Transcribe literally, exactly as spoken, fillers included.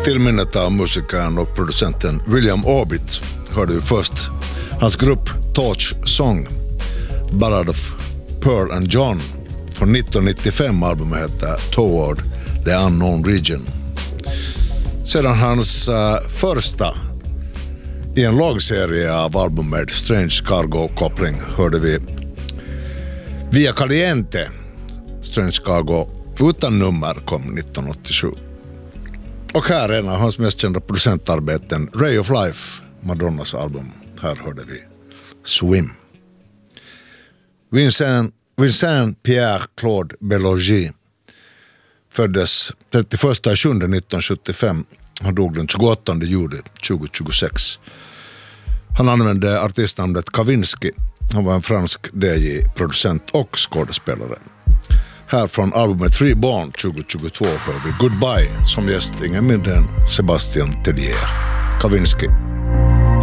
Till minnet av musikern och producenten William Orbit hörde vi först hans grupp Torch Song, Ballad of Pearl and John från nittonhundranittiofem. Albumet heter Toward the Unknown Region. Sedan hans uh, första i en långserie av album med Strange Cargo-koppling hörde vi Via Caliente. Strange Cargo utan nummer kom nittonhundraåttiosju. Och här är en av hans mest kända producentarbeten, Ray of Life, Madonnas album. Här hörde vi Swim. Vincent, Vincent Pierre Claude Belogi föddes trettioförsta juli nittonhundrasjuttiofem. Han dog den tjugoåttonde juli tjugohundratjugosex. Han använde artistnamnet Kavinsky. Han var en fransk D J-producent och skådespelare. Här från albumet Reborn tjugohundratjugotvå hör vi Goodbye som gäst ingen mindre än Sebastian Tellier. Kavinsky.